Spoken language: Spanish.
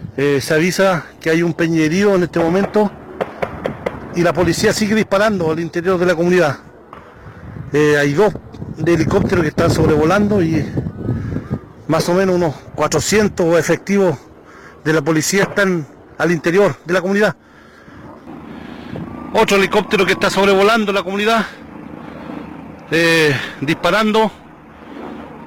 Se avisa que hay un peñerío en este momento y la policía sigue disparando al interior de la comunidad. Hay dos de helicópteros que están sobrevolando y más o menos unos 400 efectivos de la policía están al interior de la comunidad. Otro helicóptero que está sobrevolando la comunidad, disparando.